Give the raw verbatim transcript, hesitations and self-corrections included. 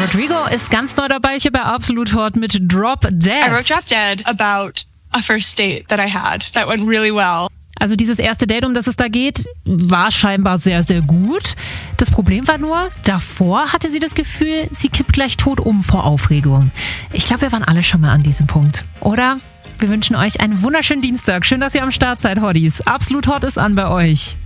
Rodrigo ist ganz neu dabei hier bei Absolut Hot mit Drop Dead. I wrote Drop Dead about a first date that I had that went really well. Also dieses erste Date, um das es da geht, war scheinbar sehr, sehr gut. Das Problem war nur, davor hatte sie das Gefühl, sie kippt gleich tot um vor Aufregung. Ich glaube, wir waren alle schon mal an diesem Punkt, oder? Wir wünschen euch einen wunderschönen Dienstag. Schön, dass ihr am Start seid, Hotties. Absolut Hot ist an bei euch.